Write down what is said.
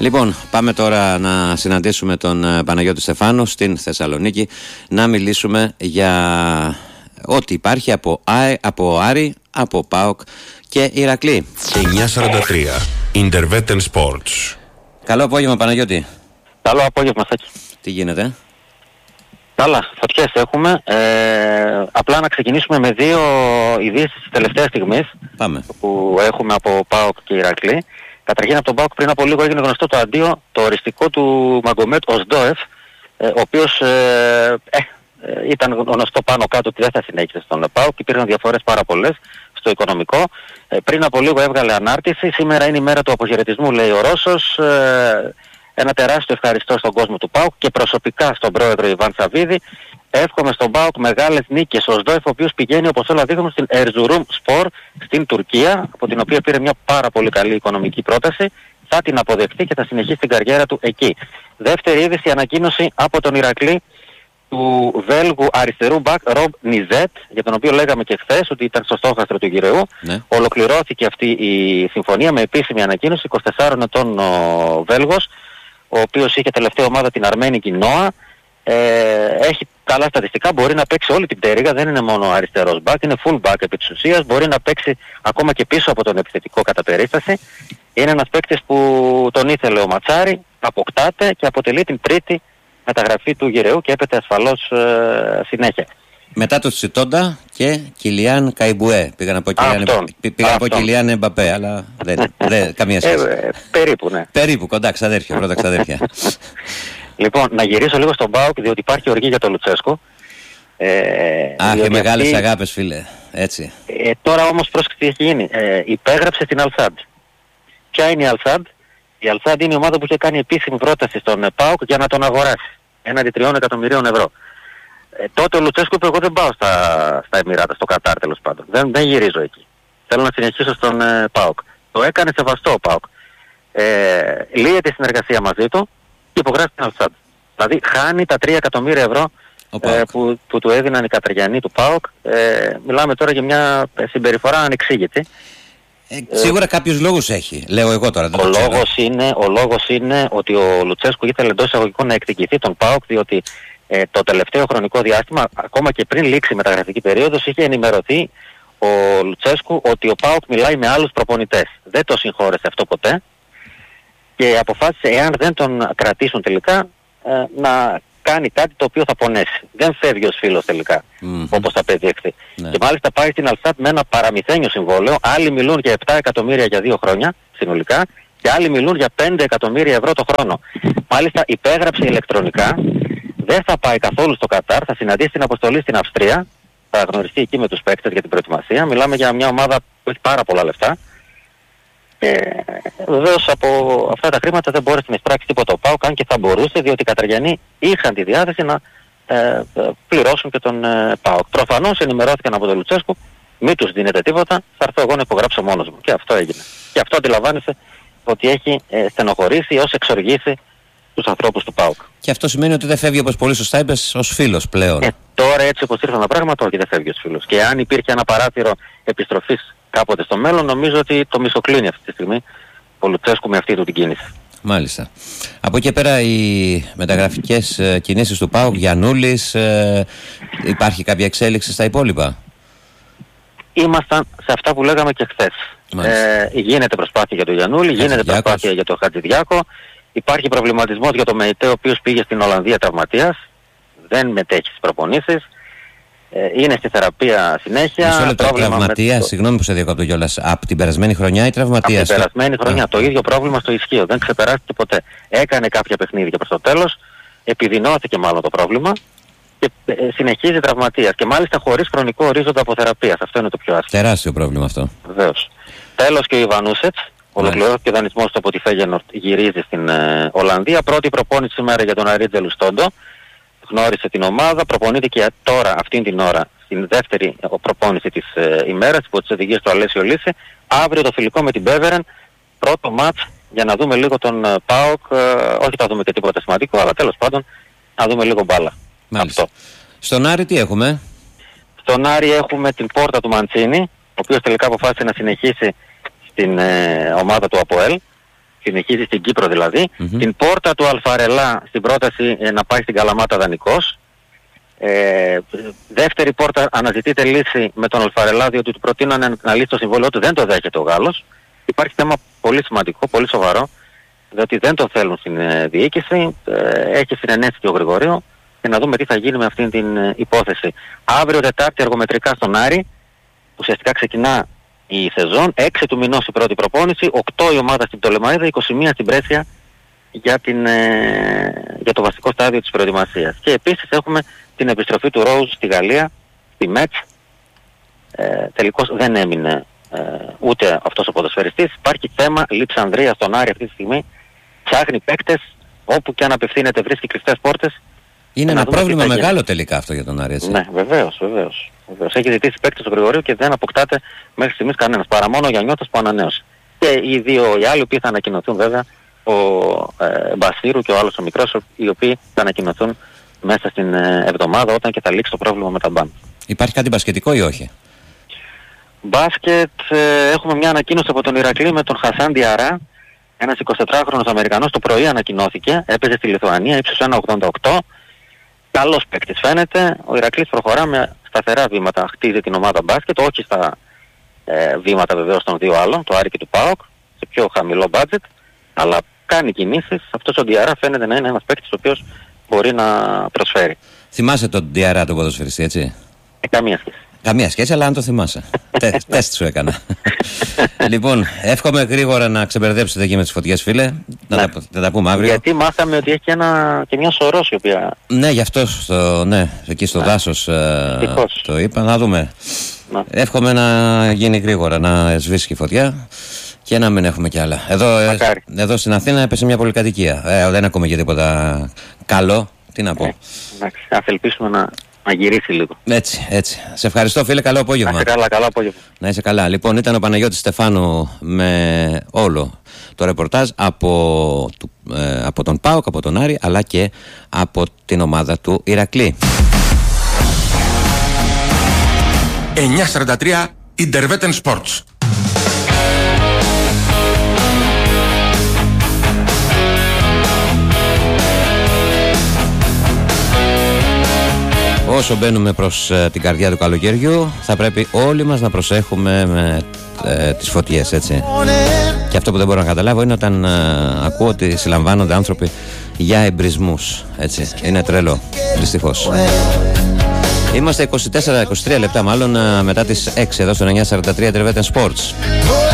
Λοιπόν, πάμε τώρα να συναντήσουμε τον Παναγιώτη Στεφάνου στην Θεσσαλονίκη, να μιλήσουμε για ό,τι υπάρχει από Άρη, από ΠΑΟΚ και Ηρακλή. 9:43 Intervetten Sports. Καλό απόγευμα, Παναγιώτη. Καλό απόγευμα, Σάκη. Τι γίνεται? Καλά, φωτιές έχουμε. Απλά να ξεκινήσουμε με δύο ειδήσεις της τελευταίας στιγμής. Πάμε. Που έχουμε από ΠΑΟΚ και Ηρακλή. Καταρχήν από τον ΠΑΟΚ πριν από λίγο έγινε γνωστό το αντίο, το οριστικό του Μαγκομέτ Οσντόεφ, ο οποίος ήταν γνωστό πάνω κάτω ότι δεν θα συνέχισε στον ΠΑΟΚ. Υπήρχαν διαφορές πάρα πολλές στο οικονομικό. Πριν από λίγο έβγαλε ανάρτηση. Σήμερα είναι η μέρα του αποχαιρετισμού, λέει ο Ρώσος. Ένα τεράστιο ευχαριστώ στον κόσμο του ΠΑΟΚ και προσωπικά στον πρόεδρο Ιβάν Σαββίδη. Εύχομαι στον ΠΑΟΚ μεγάλες νίκες. Ο Σντόεφ, ο οποίος πηγαίνει, όπως όλα δείχνουν, στην Ερζουρούμ Σπορ στην Τουρκία, από την οποία πήρε μια πάρα πολύ καλή οικονομική πρόταση. Θα την αποδεχτεί και θα συνεχίσει την καριέρα του εκεί. Δεύτερη είδηση, ανακοίνωση από τον Ηρακλή του Βέλγου αριστερού μπακ Ρομπ Νιζέτ, για τον οποίο λέγαμε και χθες ότι ήταν στο στόχαστρο του Γυραιού. Ναι. Ολοκληρώθηκε αυτή η συμφωνία με επίσημη ανακοίνωση. 24 ετών ο Βέλγος, ο οποίος είχε τελευταία ομάδα την Αρμένικη Νόα. Έχει καλά στατιστικά, μπορεί να παίξει όλη την πτέρυγα, δεν είναι μόνο αριστερός μπακ, είναι full back επί της ουσίας, μπορεί να παίξει ακόμα και πίσω από τον επιθετικό κατά περίσταση. Είναι ένας παίκτης που τον ήθελε ο Ματσάρη, αποκτάται και αποτελεί την τρίτη μεταγραφή του Γυραιού και έπεται ασφαλώς συνέχεια. Μετά το Τσιτόντα και Κιλιάν Καϊμπουέ. Πήγα να πω Κιλιάν Εμπαπέ, αλλά δεν καμία σχέση. Περίπου, ναι. Περίπου, κοντά ξαδέρφια, πρώτα ξαδέρφια. Λοιπόν, να γυρίσω λίγο στον ΠΑΟΚ, διότι υπάρχει οργή για τον Λουτσέσκο. Αχ, μεγάλες αγάπες, φίλε. Έτσι. Τώρα όμως πρόσεξε τι έχει γίνει. Υπέγραψε στην Αλσάντ. Ποια είναι η Αλσάντ? Η Αλσάντ είναι η ομάδα που είχε κάνει επίσημη πρόταση στον ΠΑΟΚ για να τον αγοράσει. Έναντι 3 εκατομμυρίων ευρώ. Τότε ο Λουτσέσκο είπε: εγώ δεν πάω στα Εμιράτα, στο Κατάρ τέλος πάντων. Δεν γυρίζω εκεί. Θέλω να συνεχίσω στον ΠΑΟΚ. Το έκανε σεβαστό ο ΠΑΟΚ. Λύεται η συνεργασία μαζί του και υπογράφει την Αλσάντ. Δηλαδή χάνει τα 3 εκατομμύρια ευρώ που του έδιναν οι Καταριανοί του ΠΑΟΚ. Μιλάμε τώρα για μια συμπεριφορά ανεξήγητη. Σίγουρα κάποιους λόγους έχει, λέω εγώ τώρα. Ο λόγος είναι ότι ο Λουτσέσκο ήθελε εντός εισαγωγικών να εκδικηθεί τον ΠΑΟΚ, διότι το τελευταίο χρονικό διάστημα, ακόμα και πριν λήξει η μεταγραφική περίοδος, είχε ενημερωθεί ο Λουτσέσκου ότι ο ΠΑΟΚ μιλάει με άλλους προπονητές. Δεν το συγχώρεσε αυτό ποτέ και αποφάσισε, εάν δεν τον κρατήσουν τελικά, να κάνει κάτι το οποίο θα πονέσει. Δεν φεύγει ως φίλος τελικά, όπως θα παιδιεχθεί. Ναι. Και μάλιστα πάει στην Αλσάτ με ένα παραμυθένιο συμβόλαιο. Άλλοι μιλούν για 7 εκατομμύρια για 2 χρόνια συνολικά και άλλοι μιλούν για 5 εκατομμύρια ευρώ το χρόνο. Μάλιστα υπέγραψε ηλεκτρονικά, δεν θα πάει καθόλου στο Κατάρ, θα συναντήσει την αποστολή στην Αυστρία, θα γνωριστεί εκεί με τους παίκτες για την προετοιμασία. Μιλάμε για μια ομάδα που έχει πάρα πολλά λεφτά. Βεβαίως από αυτά τα χρήματα δεν μπόρεσε να εισπράξει τίποτα ο ΠΑΟΚ, αν και θα μπορούσε, διότι οι Καταριανοί είχαν τη διάθεση να πληρώσουν και τον ΠΑΟΚ. Προφανώς ενημερώθηκαν από τον Λουτσέσκου, μην τους δίνετε τίποτα, θα έρθω εγώ να υπογράψω μόνος μου. Και αυτό έγινε. Και αυτό αντιλαμβάνεσαι ότι έχει στενοχωρήσει ως εξοργήσει τους ανθρώπους του ΠΑΟΚ. Και αυτό σημαίνει ότι δεν φεύγει, όπως πολύ σωστά είπες, ως φίλος πλέον. Τώρα έτσι όπως ήρθαν τα πράγματα, όχι, δεν φεύγει ως φίλος. Και αν υπήρχε ένα παράθυρο επιστροφής κάποτε στο μέλλον, νομίζω ότι το μισοκλίνει αυτή τη στιγμή ο Λουτσέσκου με αυτή του την κίνηση. Μάλιστα. Από εκεί πέρα οι μεταγραφικές κινήσεις του ΠΑΟΚ, Γιαννούλης, υπάρχει κάποια εξέλιξη στα υπόλοιπα? Ήμασταν σε αυτά που λέγαμε και χθες. Γίνεται προσπάθεια για τον Γιαννούλη, γίνεται προσπάθεια για τον Χατζηδιάκο. Υπάρχει προβληματισμός για τον ΜΕΙΤΕ, ο οποίος πήγε στην Ολλανδία τραυματίας, δεν μετέχει στις προπονήσεις. Είναι στη θεραπεία συνέχεια. Μισό λεπτό, τραυματίας, συγγνώμη που σε διακόπτω κιόλας, από την περασμένη χρονιά ή τραυματίας? Από την περασμένη χρονιά. Το ίδιο πρόβλημα στο ισχύο, δεν ξεπεράστηκε ποτέ. Έκανε κάποια παιχνίδια προς το τέλος, επιδεινώθηκε μάλλον το πρόβλημα και συνεχίζει τραυματίας. Και μάλιστα χωρίς χρονικό ορίζοντα αποθεραπείας. Αυτό είναι το πιο άσχημο. Τεράστιο πρόβλημα αυτό. Βεβαίως. Τέλος και ο Ιβανούσετς. Ολοκληρώθηκε ο δανεισμός του από τη Φέγενορτ, γυρίζει στην Ολλανδία. Πρώτη προπόνηση σήμερα για τον Αρίτζε Λουστόντο. Γνώρισε την ομάδα, προπονείται και τώρα, αυτήν την ώρα, στην δεύτερη προπόνηση της ημέρας, υπό τις οδηγίες του Αλέσιο Λύση. Αύριο το φιλικό με την Μπέβερεν, πρώτο μάτς, για να δούμε λίγο τον ΠΑΟΚ, όχι θα δούμε και τίποτα σημαντικό, αλλά τέλος πάντων να δούμε λίγο μπάλα. Αυτό. Στον Άρη τι έχουμε? Στον Άρη έχουμε την πόρτα του Μαντσίνη, ο οποίος τελικά αποφάσισε να συνεχίσει στην ομάδα του ΑΠΟΕΛ. συνεχίζει στην Κύπρο δηλαδή. Την πόρτα του Αλφαρελά στην πρόταση να πάει στην Καλαμάτα δανεικός. Δεύτερη πόρτα αναζητείται λύση με τον Αλφαρελά, διότι του προτείνανε να λύσει το συμβόλαιο του, δεν το δέχεται ο Γάλλος. Υπάρχει θέμα πολύ σημαντικό, πολύ σοβαρό, διότι δεν το θέλουν στην διοίκηση. Έχει συνενέσει και ο Γρηγορίου και να δούμε τι θα γίνει με αυτήν την υπόθεση. Αύριο Τετάρτη εργομετρικά στον Άρη, ουσιαστικά ξεκινά η σεζόν, 6 του μηνός η πρώτη προπόνηση, 8 η ομάδα στην Πτολεμαΐδα, 21 στην Πρέσια για το βασικό στάδιο της προετοιμασίας. Και επίσης έχουμε την επιστροφή του Ρόουζ στη Γαλλία, στη Μέτς. Τελικώς δεν έμεινε ούτε αυτός ο ποδοσφαιριστής. Υπάρχει θέμα Λειψανδρία στον Άρη αυτή τη στιγμή. Ψάχνει παίκτες, όπου και αν απευθύνεται βρίσκει κλειστές πόρτες. Είναι ένα πρόβλημα μεγάλο τελικά αυτό για τον Άρη, έτσι. Ναι, βεβαίως. Έχει ζητήσει παίκτες του Γρηγορίου και δεν αποκτάται μέχρι στιγμής κανένας, παρά μόνο ο Γιαννιώτας που ανανέωσε. Και οι άλλοι που θα ανακοινωθούν βέβαια, ο Μπασίρου και ο άλλος ο μικρός, οι οποίοι θα ανακοινωθούν μέσα στην εβδομάδα όταν και θα λήξει το πρόβλημα με τα μπαν. Υπάρχει κάτι μπασκετικό ή όχι? Μπάσκετ, έχουμε μια ανακοίνωση από τον Ηρακλή με τον Χασάν Διαρά, ένας 24χρονος Αμερικανός, το πρωί ανακοινώθηκε, έπαιζε στη Λιθουανία, ύψος 1,88. Καλός παίκτης φαίνεται. Ο Ηρακλής προχωρά με σταθερά βήματα, χτίζει την ομάδα μπάσκετ, όχι στα βήματα βεβαίως των δύο άλλων, του Άρη και του ΠΑΟΚ, σε πιο χαμηλό μπάτζετ, αλλά κάνει κινήσεις. Αυτός ο Διαρά φαίνεται να είναι ένας παίκτης ο οποίος μπορεί να προσφέρει. Θυμάσαι τον Διαρά τον ποδοσφαιριστή, έτσι? Καμία σχέση. Καμία σχέση, αλλά αν το θυμάσαι. Τεστ σου έκανα. Λοιπόν, εύχομαι γρήγορα να ξεμπερδέψετε εκεί με τις φωτιές, φίλε. Να τα πούμε αύριο. Γιατί μάθαμε ότι έχει και μια σωρός η οποία... Ναι, γι' αυτό εκεί στο δάσος το είπα. Να δούμε. Εύχομαι να γίνει γρήγορα, να σβήσει η φωτιά και να μην έχουμε κι άλλα. Εδώ στην Αθήνα έπεσε μια πολυκατοικία. Δεν ακούμε και τίποτα καλό. Τι να πω. Εντάξει, ας ελπίσουμε να γυρίσει λίγο. Έτσι. Σε ευχαριστώ, φίλε. Καλό απόγευμα. Να είσαι καλά, καλό απόγευμα. Να είσαι καλά. Λοιπόν, ήταν ο Παναγιώτης Στεφάνου με όλο το ρεπορτάζ από τον ΠΑΟΚ, από τον Άρη, αλλά και από την ομάδα του Ηρακλή. 9:43 Interveten Sports. Όσο μπαίνουμε προς την καρδιά του καλοκαιριού, θα πρέπει όλοι μας να προσέχουμε με τις φωτιές, έτσι. Και αυτό που δεν μπορώ να καταλάβω είναι όταν ακούω ότι συλλαμβάνονται άνθρωποι για εμπρισμούς, έτσι. Είναι τρελό, δυστυχώς. Είμαστε 24-23 λεπτά μάλλον μετά τις 6 εδώ στο 9:43 Interveten Sports.